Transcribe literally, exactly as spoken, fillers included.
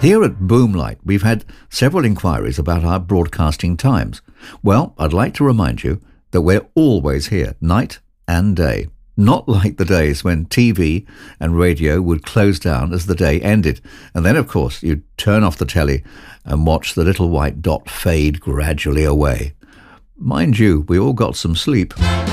Here at Boomlight, we've had several inquiries about our broadcasting times. Well, I'd like to remind you that we're always here, night and day. Not like the days when T V and radio would close down as the day ended. And then, of course, you'd turn off the telly and watch the little white dot fade gradually away. Mind you, we all got some sleep.